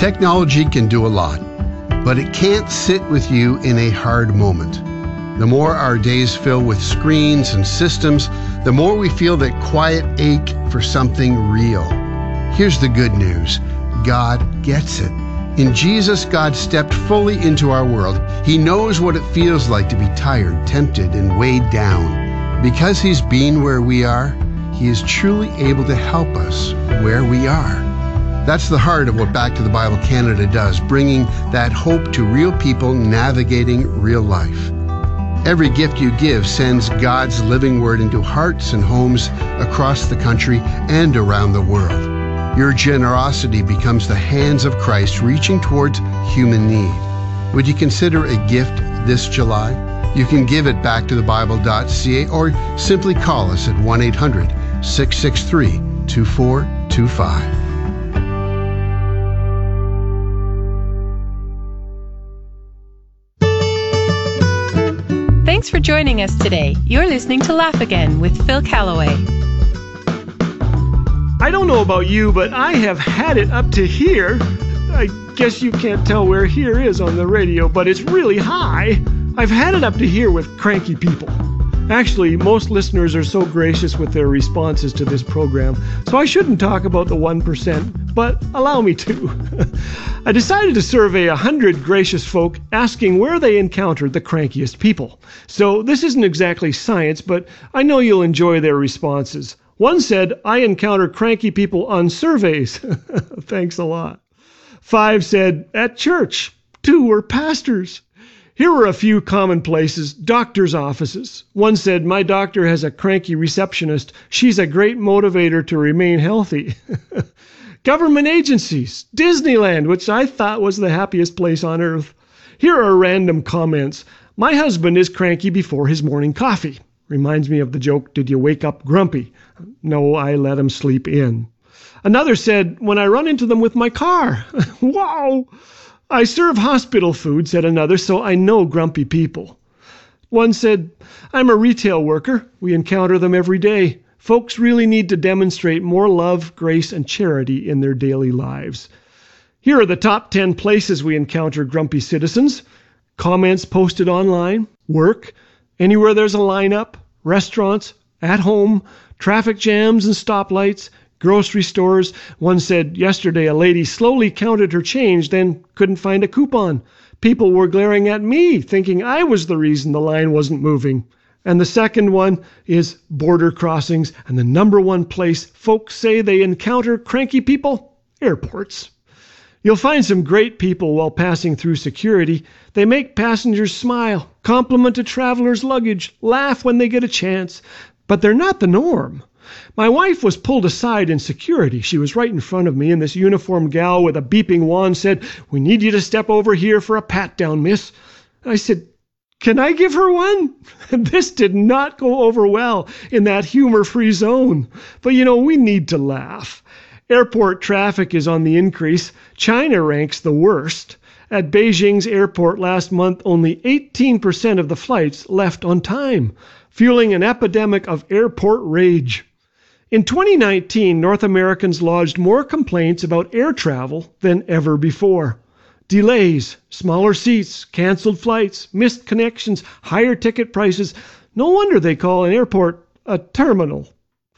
Technology can do a lot, but it can't sit with you in a hard moment. The more our days fill with screens and systems, the more we feel that quiet ache for something real. Here's the good news. God gets it. In Jesus, God stepped fully into our world. He knows what it feels like to be tired, tempted, and weighed down. Because He's been where we are, He is truly able to help us where we are. That's the heart of what Back to the Bible Canada does, bringing that hope to real people navigating real life. Every gift you give sends God's living word into hearts and homes across the country and around the world. Your generosity becomes the hands of Christ reaching towards human need. Would you consider a gift this July? You can give at backtothebible.ca or simply call us at 1-800-663-2425. Thanks for joining us today. You're listening to Laugh Again with Phil Callaway. I don't know about you, but I have had it up to here. I guess you can't tell where here is on the radio, but it's really high. I've had it up to here with cranky people. Actually, most listeners are so gracious with their responses to this program, so I shouldn't talk about the 1%, but allow me to. I decided to survey 100 gracious folk asking where they encountered the crankiest people. So this isn't exactly science, but I know you'll enjoy their responses. One said, I encounter cranky people on surveys. Thanks a lot. 5 said, at church. 2 were pastors. Here were a few common places, doctors' offices. One said, my doctor has a cranky receptionist. She's a great motivator to remain healthy. Government agencies, Disneyland, which I thought was the happiest place on earth. Here are random comments. My husband is cranky before his morning coffee. Reminds me of the joke, did you wake up grumpy? No, I let him sleep in. Another said, when I run into them with my car. Wow! I serve hospital food, said another, so I know grumpy people. One said, I'm a retail worker. We encounter them every day. Folks really need to demonstrate more love, grace, and charity in their daily lives. Here are the top 10 places we encounter grumpy citizens. Comments posted online, work, anywhere there's a lineup, restaurants, at home, traffic jams and stoplights, grocery stores. One said yesterday a lady slowly counted her change, then couldn't find a coupon. People were glaring at me, thinking I was the reason the line wasn't moving. And the second one is border crossings, and the number one place folks say they encounter cranky people, airports. You'll find some great people while passing through security. They make passengers smile, compliment a traveler's luggage, laugh when they get a chance. But they're not the norm. My wife was pulled aside in security. She was right in front of me, and this uniformed gal with a beeping wand said, we need you to step over here for a pat-down, miss. I said, can I give her one? This did not go over well in that humor-free zone. But we need to laugh. Airport traffic is on the increase. China ranks the worst. At Beijing's airport last month, only 18% of the flights left on time, fueling an epidemic of airport rage. In 2019, North Americans lodged more complaints about air travel than ever before. Delays, smaller seats, canceled flights, missed connections, higher ticket prices. No wonder they call an airport a terminal.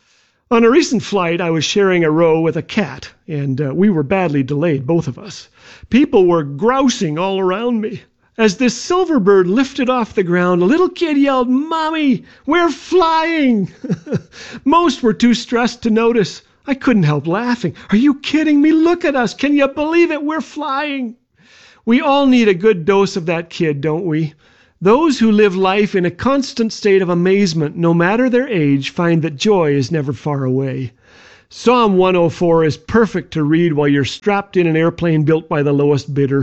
On a recent flight, I was sharing a row with a cat, and we were badly delayed, both of us. People were grousing all around me. As this silver bird lifted off the ground, a little kid yelled, Mommy, we're flying! Most were too stressed to notice. I couldn't help laughing. Are you kidding me? Look at us. Can you believe it? We're flying. We all need a good dose of that kid, don't we? Those who live life in a constant state of amazement, no matter their age, find that joy is never far away. Psalm 104 is perfect to read while you're strapped in an airplane built by the lowest bidder.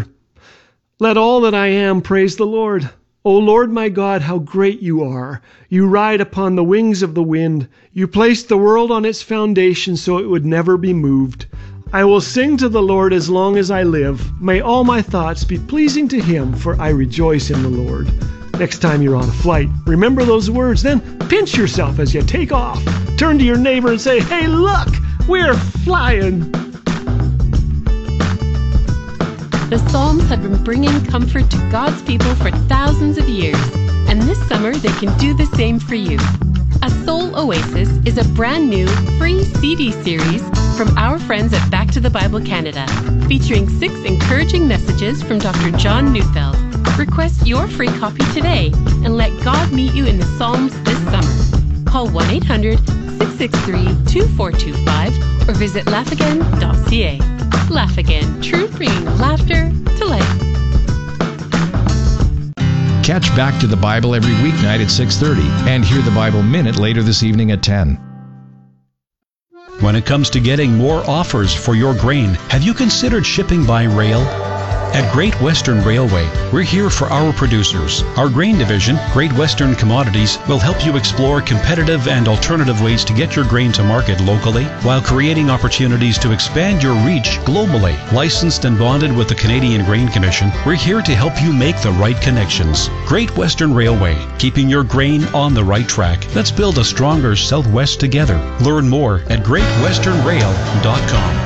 Let all that I am praise the Lord. O Lord my God, how great you are. You ride upon the wings of the wind. You placed the world on its foundation so it would never be moved. I will sing to the Lord as long as I live. May all my thoughts be pleasing to him, for I rejoice in the Lord. Next time you're on a flight, remember those words, then pinch yourself as you take off. Turn to your neighbor and say, hey, look, we're flying. The Psalms have been bringing comfort to God's people for thousands of years, and this summer they can do the same for you. A Soul Oasis is a brand new, free CD series from our friends at Back to the Bible Canada, featuring 6 encouraging messages from Dr. John Neufeld. Request your free copy today and let God meet you in the Psalms this summer. Call 1-800-663-2425 or visit laughagain.ca. Laugh Again, true bringing laughter to life. Catch Back to the Bible every weeknight at 6:30 and hear the Bible Minute later this evening at 10. When it comes to getting more offers for your grain, have you considered shipping by rail? At Great Western Railway, we're here for our producers. Our grain division, Great Western Commodities, will help you explore competitive and alternative ways to get your grain to market locally while creating opportunities to expand your reach globally. Licensed and bonded with the Canadian Grain Commission, we're here to help you make the right connections. Great Western Railway, keeping your grain on the right track. Let's build a stronger Southwest together. Learn more at greatwesternrail.com.